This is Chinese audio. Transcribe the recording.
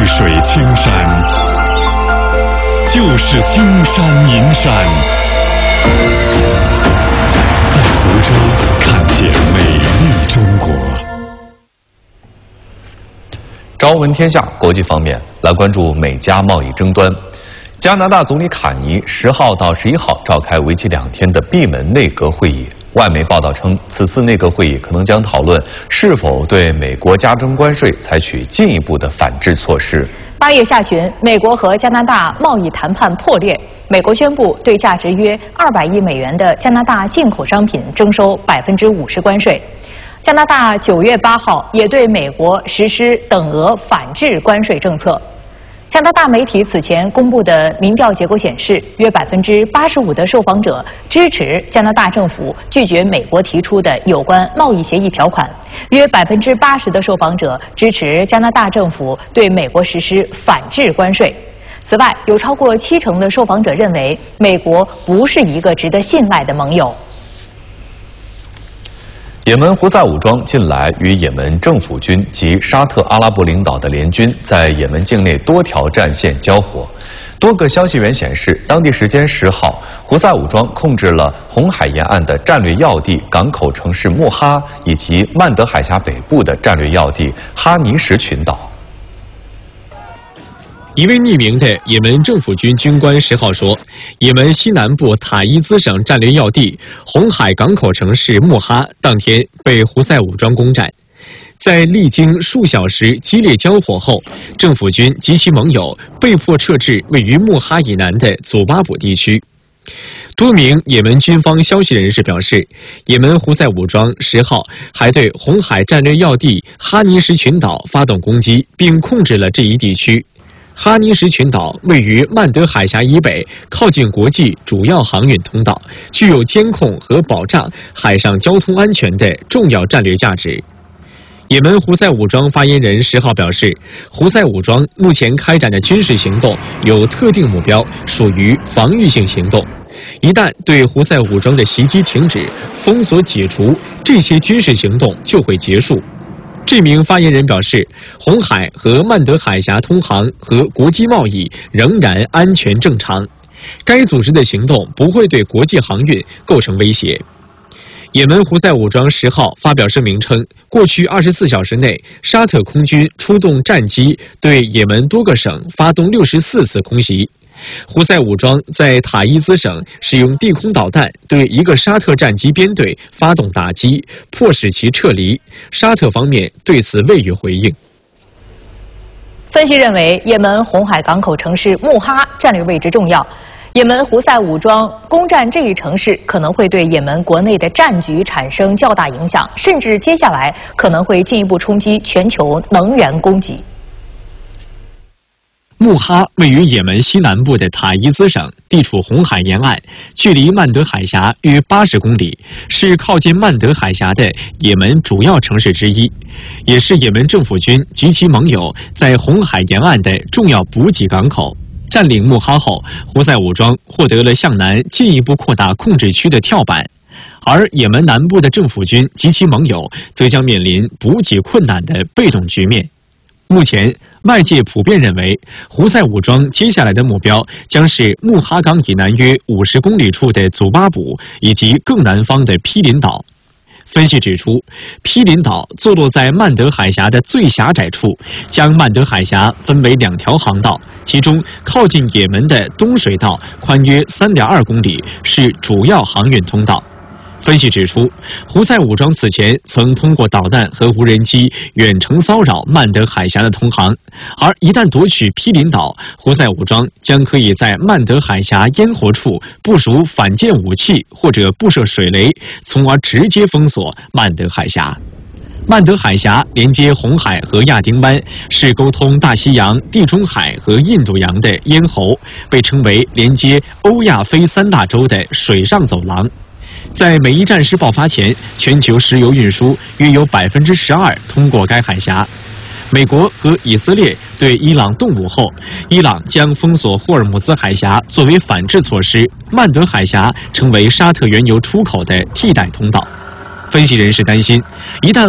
绿水青山，就是金山银山。在湖州看见美丽中国。 朝闻天下，国际方面来关注美加贸易争端。加拿大总理卡尼10号到11号召开为期2天的闭门内阁会议。外媒报道称，此次内阁会议可能将讨论是否对美国加征关税采取进一步的反制措施。 8月下旬，美国和加拿大贸易谈判破裂，美国宣布对价值约200亿美元的加拿大进口商品征收50%关税。加拿大9月8号也对美国实施等额反制关税政策。加拿大媒体此前公布的民调结果显示，约85%的受访者支持加拿大政府拒绝美国提出的有关贸易协议条款，约80%的受访者支持加拿大政府对美国实施反制关税。此外，有超过70%的受访者认为美国不是一个值得信赖的盟友。 也门胡塞武装近来与也门政府军及沙特阿拉伯领导的联军在也门境内多条战线交火。多个消息源显示，当地时间10号，胡塞武装控制了红海沿岸的战略要地港口城市穆哈，以及曼德海峡北部的战略要地哈尼什群岛。 一位匿名的也门政府军军官10号说，也门西南部塔伊兹省战略要地红海港口城市穆哈当天被胡塞武装攻占。在历经数小时激烈交火后，政府军及其盟友被迫撤至位于穆哈以南的祖巴卜地区。多名也门军方消息人士表示，也门胡塞武装10号还对红海战略要地哈尼什群岛发动攻击，并控制了这一地区。哈尼什群岛位于曼德海峡以北，靠近国际主要航运通道，具有监控和保障海上交通安全的重要战略价值。也门胡塞武装发言人10号表示，胡塞武装目前开展的军事行动有特定目标，属于防御性行动。一旦对胡塞武装的袭击停止，封锁解除，这些军事行动就会结束。这名发言人表示，红海和曼德海峡通航和国际贸易仍然安全正常，该组织的行动不会对国际航运构成威胁。也门胡塞武装10号发表声明称，过去24小时内，沙特空军出动战机对也门多个省发动64次空袭。胡塞武装在塔伊兹省使用地空导弹对一个沙特战机编队发动打击，迫使其撤离。沙特方面对此未予回应。 分析认为，也门红海港口城市穆哈战略位置重要。也门胡塞武装攻占这一城市，可能会对也门国内的战局产生较大影响，甚至接下来可能会进一步冲击全球能源供给。 穆哈位于也门西南部的塔伊兹省，地处红海沿岸，距离曼德海峡约80公里，是靠近曼德海峡的也门主要城市之一，也是也门政府军及其盟友在红海沿岸的重要补给港口。占领穆哈后，胡塞武装获得了向南进一步扩大控制区的跳板，而也门南部的政府军及其盟友则将面临补给困难的被动局面。目前，外界普遍认为，胡塞武装接下来的目标将是穆哈港以南约50公里处的祖巴卜，以及更南方的毗邻岛。分析指出，毗邻岛坐落在曼德海峡的最狭窄处，将曼德海峡分为2条航道，其中靠近也门的东水道宽约3.2公里，是主要航运通道。分析指出，胡塞武装此前曾通过导弹和无人机远程骚扰曼德海峡的通航，而一旦夺取毗邻岛，胡塞武装将可以在曼德海峡咽喉处部署反舰武器或者布设水雷，从而直接封锁曼德海峡。曼德海峡连接红海和亚丁湾，是沟通大西洋、地中海和印度洋的咽喉，被称为连接欧亚非3大洲的水上走廊。在美伊战事爆发前，全球石油运输约有12%通过该海峡。美国和以色列对伊朗动武后，伊朗将封锁霍尔木兹海峡作为反制措施，曼德海峡成为沙特原油出口的替代通道。分析人士担心，一旦